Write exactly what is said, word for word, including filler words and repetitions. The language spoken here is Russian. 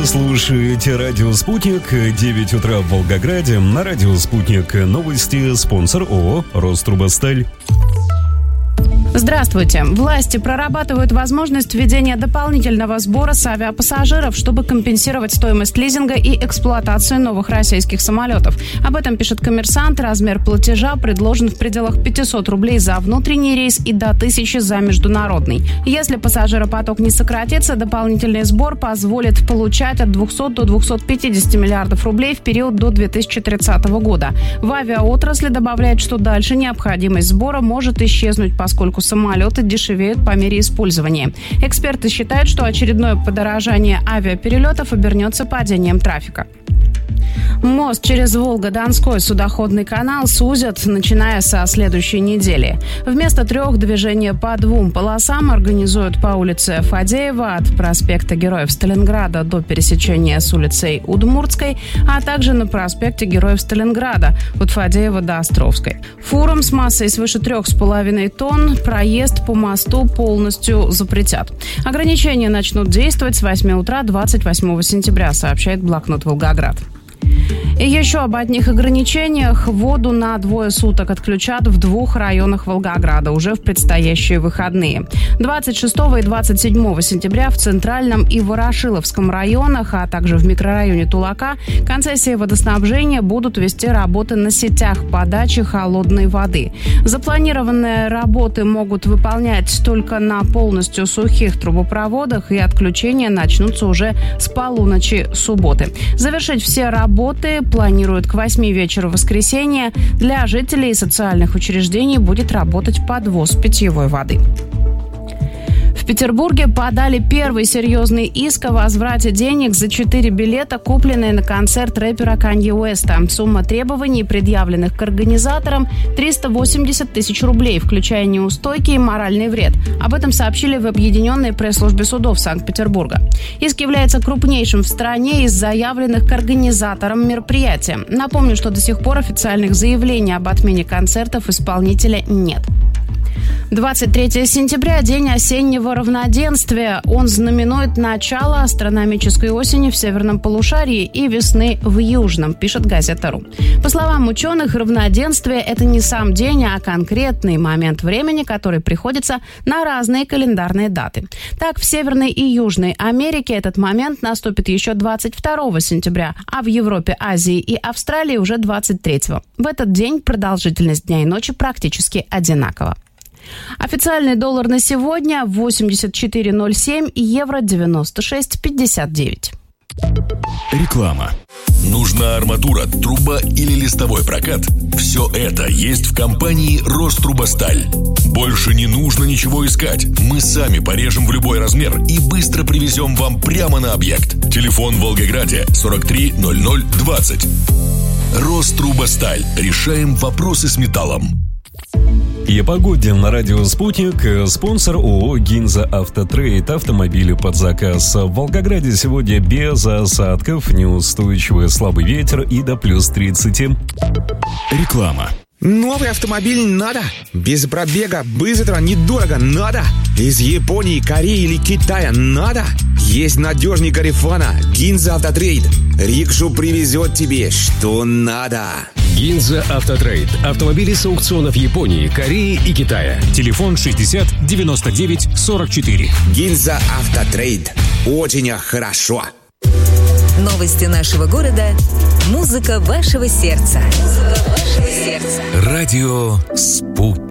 слушаете радио «Спутник», девять утра в Волгограде. На радио «Спутник» новости, спонсор ООО «Рострубосталь». Здравствуйте. Власти прорабатывают возможность введения дополнительного сбора с авиапассажиров, чтобы компенсировать стоимость лизинга и эксплуатацию новых российских самолетов. Об этом пишет «Коммерсант». Размер платежа предложен в пределах пятьсот рублей за внутренний рейс и до тысячи за международный. Если пассажиропоток не сократится, дополнительный сбор позволит получать от двухсот до двухсот пятидесяти миллиардов рублей в период до две тысячи тридцатого года. В авиаотрасли добавляют, что дальше необходимость сбора может исчезнуть, поскольку самолеты дешевеют по мере использования. Эксперты считают, что очередное подорожание авиаперелетов обернется падением трафика. Мост через Волго-Донской судоходный канал сузят, начиная со следующей недели. Вместо трех движения по двум полосам организуют по улице Фадеева от проспекта Героев Сталинграда до пересечения с улицей Удмуртской, а также на проспекте Героев Сталинграда от Фадеева до Островской. Фурам с массой свыше трех с половиной тонн проезд по мосту полностью запретят. Ограничения начнут действовать с восьми утра двадцать восьмого сентября, сообщает блокнот «Волгоград». И еще об одних ограничениях. Воду на двое суток отключат в двух районах Волгограда уже в предстоящие выходные. двадцать шестого и двадцать седьмого сентября в Центральном и Ворошиловском районах, а также в микрорайоне Тулака концессии водоснабжения будут вести работы на сетях подачи холодной воды. Запланированные работы могут выполнять только на полностью сухих трубопроводах, и отключения начнутся уже с полуночи субботы. Завершить все работы Работы планируют к восьми вечера в воскресенье. Для жителей социальных учреждений будет работать подвоз питьевой воды. В Петербурге подали первый серьезный иск о возврате денег за четыре билета, купленные на концерт рэпера Канье Уэста. Сумма требований, предъявленных к организаторам, триста восемьдесят тысяч рублей, включая неустойки и моральный вред. Об этом сообщили в Объединенной пресс-службе судов Санкт-Петербурга. Иск является крупнейшим в стране из заявленных к организаторам мероприятия. Напомню, что до сих пор официальных заявлений об отмене концертов исполнителя нет. двадцать третьего сентября – день осеннего равноденствия. Он знаменует начало астрономической осени в северном полушарии и весны в южном, пишет газета.ру. По словам ученых, равноденствие – это не сам день, а конкретный момент времени, который приходится на разные календарные даты. Так, в Северной и Южной Америке этот момент наступит еще двадцать второго сентября, а в Европе, Азии и Австралии уже двадцать третьего. В этот день продолжительность дня и ночи практически одинакова. Официальный доллар на сегодня восемьдесят четыре ноль семь, евро девяносто шесть пятьдесят девять. Реклама. Нужна арматура, труба или листовой прокат? Все это есть в компании «Рострубосталь». Больше не нужно ничего искать. Мы сами порежем в любой размер и быстро привезем вам прямо на объект. Телефон в Волгограде сорок три ноль ноль двадцать. «Рострубосталь». Решаем вопросы с металлом. И о погоде на радио «Спутник». Спонсор ООО «Гинза Автотрейд». Автомобили под заказ. В Волгограде сегодня без осадков, неустойчивый слабый ветер и до плюс тридцати. Реклама. Новый автомобиль надо. Без пробега, быстро, недорого надо. Из Японии, Кореи или Китая надо. Есть надежный Гарифана. Гинза Автотрейд. Рикшу привезет тебе, что надо. Гинза Автотрейд. Автомобили с аукционов Японии, Кореи и Китая. Телефон шестьдесят девяносто девять сорок четыре. Гинза Автотрейд. Очень хорошо. Новости нашего города. Музыка вашего сердца. Музыка вашего сердца. Радио «Спутник».